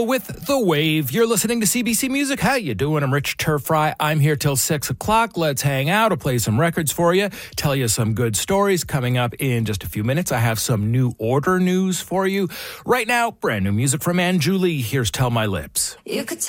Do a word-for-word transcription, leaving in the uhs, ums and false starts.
With The Wave, you're listening to C B C Music. How you doing? I'm Rich Turfry. I'm here till six o'clock. Let's hang out. I'll play some records for you, tell you some good stories. Coming up in just a few minutes, I have some new order news for you. Right now, brand new music from Ann Julie. Here's Tell My Lips. You could